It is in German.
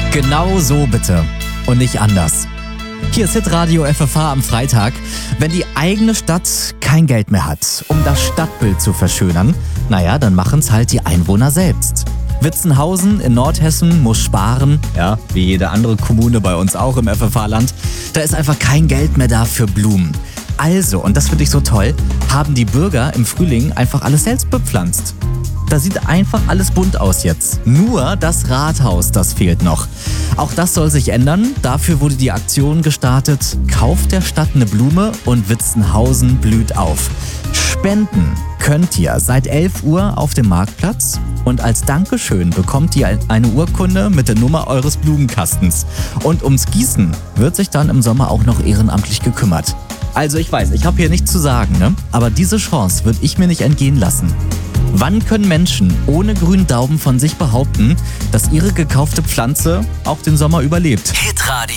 Genau so bitte und nicht anders. Hier ist Hitradio FFH am Freitag. Wenn die eigene Stadt kein Geld mehr hat, um das Stadtbild zu verschönern, naja, dann machen's halt die Einwohner selbst. Witzenhausen in Nordhessen muss sparen, ja, wie jede andere Kommune bei uns auch im FFH-Land. Da ist einfach kein Geld mehr da für Blumen. Also, und das finde ich so toll, haben die Bürger im Frühling einfach alles selbst bepflanzt. Da sieht einfach alles bunt aus jetzt. Nur das Rathaus, das fehlt noch. Auch das soll sich ändern. Dafür wurde die Aktion gestartet. Kauft der Stadt eine Blume und Witzenhausen blüht auf. Spenden könnt ihr seit 11 Uhr auf dem Marktplatz und als Dankeschön bekommt ihr eine Urkunde mit der Nummer eures Blumenkastens. Und ums Gießen wird sich dann im Sommer auch noch ehrenamtlich gekümmert. Also ich weiß, ich habe hier nichts zu sagen, ne? Aber diese Chance würde ich mir nicht entgehen lassen. Wann können Menschen ohne grünen Daumen von sich behaupten, dass ihre gekaufte Pflanze auch den Sommer überlebt? Hitradio.